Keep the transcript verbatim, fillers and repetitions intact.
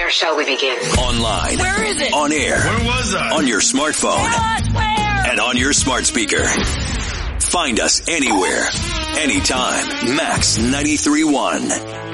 Where shall we begin? Online. Where is it? On air. Where was I? On your smartphone. What? Where? And on your smart speaker. Find us anywhere, anytime. Max ninety-three point one.